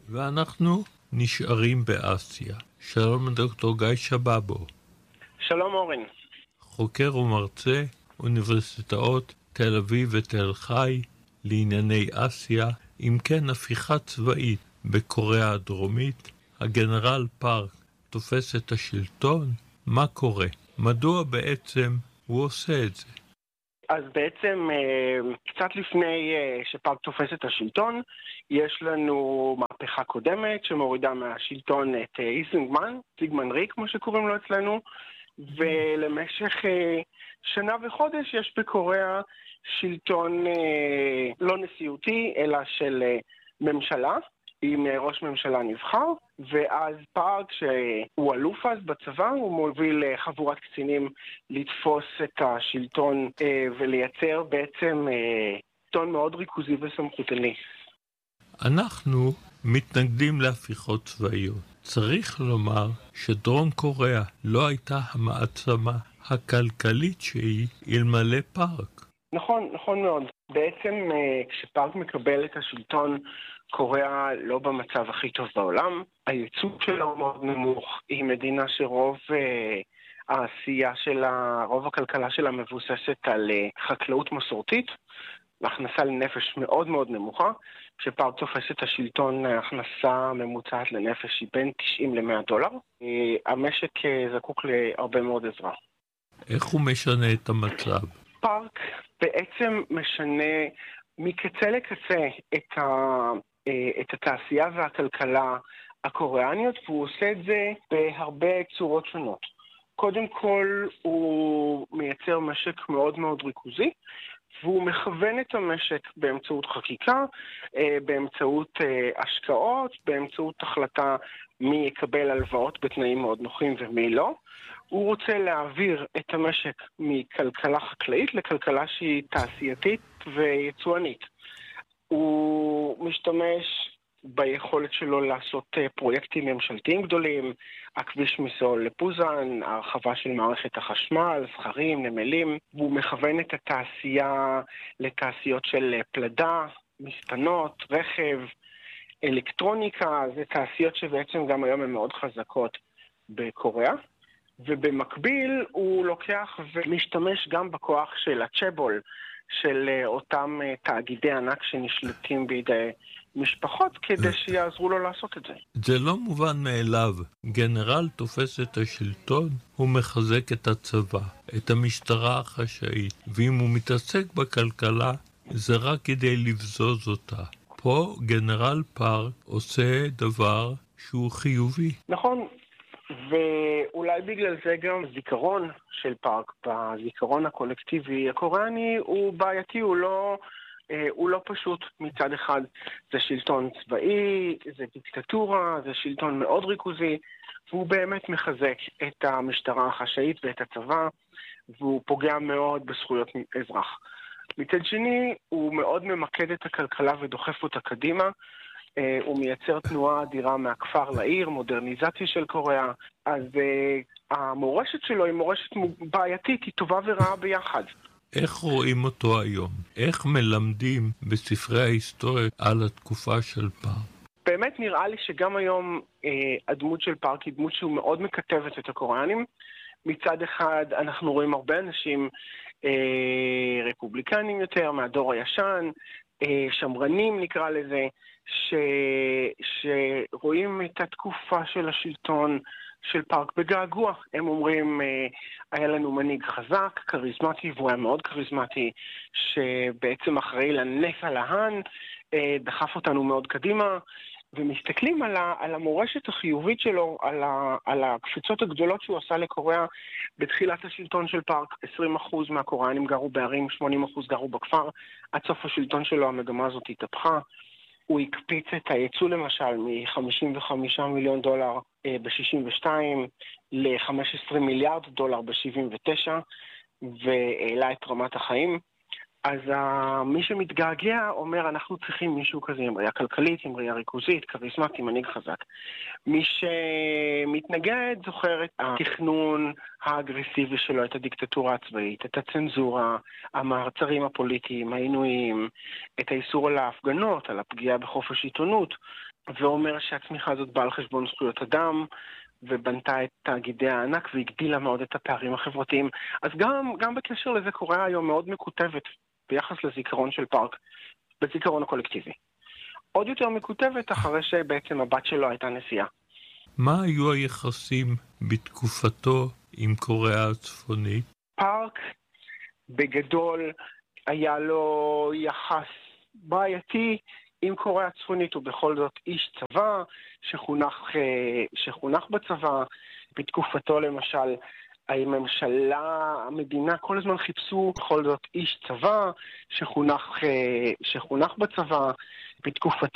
ואנחנו נשארים באסיה. שלום דוקטור גיא שבאבו. שלום אורן. חוקר ומרצה, אוניברסיטאות תל אביב ותל חי לענייני אסיה. אם כן, הפיכה צבאית בקוריאה הדרומית, הגנרל פארק תופס את השלטון. מה קורה? מדוע בעצם הוא עושה את זה? אז בעצם קצת לפני שפארק תופס את השלטון, יש לנו מהפכה קודמת שמורידה מהשלטון את סיגמן ריק, כמו שקוראים לו אצלנו, ולמשך שנה וחודש יש בקוריאה שלטון לא נשיאותי, אלא של ממשלה, עם ראש ממשלה נבחר, ואז פארק, שהוא אלוף אז בצבא, הוא מוביל חבורת קצינים לתפוס את השלטון ולייצר בעצם שלטון מאוד ריכוזי וסמכותני. אנחנו מתנגדים להפיכות צבאיות. צריך לומר שדרום קוריאה לא הייתה המעצמה הכלכלית שהיא אלמלא פארק. נכון מאוד. בעצם כשפארק מקבל את השלטון, קוריאה לא במצב הכי טוב בעולם. הייצוג שלה הוא מאוד נמוך. היא מדינה שרוב העשייה שלה, רוב הכלכלה שלה מבוססת על חקלאות מסורתית. הכנסה לנפש מאוד מאוד נמוכה. כשפארק תופס את השלטון, ההכנסה ממוצעת לנפש היא בין $90 ל$100. המשק זקוק להרבה מאוד עזרה. איך הוא משנה את המצב? פארק בעצם משנה מקצה לקצה את התעשייה והכלכלה הקוריאניות, והוא עושה את זה בהרבה צורות שונות. קודם כל הוא מייצר משק מאוד מאוד ריכוזי, והוא מכוון את המשק באמצעות חקיקה, באמצעות השקעות, באמצעות החלטה מי יקבל הלוואות בתנאים מאוד נוחים ומי לא. הוא רוצה להעביר את המשק מכלכלה חקלאית לכלכלה שהיא תעשייתית ויצואנית. הוא משתמש ביכולת שלו לעשות פרויקטים ממשלתיים גדולים, הכביש מסול לפוזן, הרחבה של מערכת החשמל, סחרים, נמלים. והוא מכוון את התעשייה לתעשיות של פלדה, מספנות, רכב, אלקטרוניקה. זה תעשיות שבעצם גם היום הן מאוד חזקות בקוריאה. ובמקביל הוא לוקח ומשתמש גם בכוח של הצ'בול, של אותם תאגידי ענק שנשלטים בידי משפחות, כדי שיעזרו לו לעשות את זה. זה לא מובן מאליו. גנרל תופס את השלטון, הוא מחזק את הצבא, את המשטרה החשאית, ואם הוא מתעסק בכלכלה, זה רק כדי לבזוז אותה. פה גנרל פארק עושה דבר שהוא חיובי. נכון. ואולי בגלל זה גם זיכרון של פארק, בזיכרון הקולקטיבי הקוריאני, הוא בעייתי, הוא לא פשוט. מצד אחד זה שלטון צבאי, זה דיקטטורה, זה שלטון מאוד ריכוזי, והוא באמת מחזק את המשטרה החשאית ואת הצבא, והוא פוגע מאוד בזכויות אזרח. מצד שני, הוא מאוד ממקד את הכלכלה ודוחף אותה קדימה, הוא מייצר תנועה אדירה מהכפר לעיר, מודרניזציה של קוריאה. אז המורשת שלו היא מורשת בעייתית, היא טובה ורעה ביחד. איך רואים אותו היום? איך מלמדים בספרי ההיסטוריה על התקופה של פארק? באמת נראה לי שגם היום הדמות של פארק היא דמות שהוא מאוד מקטבת את הקוריאנים. מצד אחד אנחנו רואים הרבה אנשים רפובליקנים יותר, מהדור הישן, שמרנים נקרא לזה, שרואים את התקופה של השלטון של פארק בגעגוע. הם אומרים, היה לנו מנהיג חזק, כריזמטי, והוא היה מאוד כריזמטי, שבעצם אחראי לנס על ההן, דחף אותנו מאוד קדימה, ומסתכלים על המורשת החיובית שלו, על הקפיצות הגדולות שהוא עשה לקוריאה בתחילת השלטון של פארק. 20% מהקוריאנים גרו בערים, 80% גרו בכפר. עד סוף השלטון שלו המגמה הזאת התהפכה. הוא הקפיץ את הייצוא למשל מ$55 מיליון ב-62 ל$15 מיליארד ב-79, והעלה את רמת החיים. אז מי שמתגעגע אומר, אנחנו צריכים מישהו כזה עם ראייה כלכלית, עם ראייה ריכוזית, כריזמטי, מנהיג חזק. מי שמתנגד זוכר את התכנון האגרסיבי שלו, את הדיקטטורה הצבאית, את הצנזורה, המעצרים הפוליטיים, העינויים, את האיסור על ההפגנות, על הפגיעה בחופש עיתונות. ואומר שהצמיחה הזאת באה על חשבון זכויות אדם, ובנתה את תאגידי הענק והגדילה מאוד את הפערים החברתיים. אז גם בקשר לזה קוריאה היום מאוד מקוטבת ביחס לזיכרון של פארק, בזיכרון הקולקטיבי. עוד יותר מקוטבת אחרי שבעצם הבת שלו הייתה נשיאה. מה היו היחסים בתקופתו עם קוריאה הצפונית? פארק בגדול היה לו יחס בעייתי עם קוריאה הצפונית, הוא בכל זאת איש צבא שחונך בצבא. בתקופתו למשל המדינה כל הזמן חיפשו בכל זאת איש צבא שחונך בצבא. בתקופתו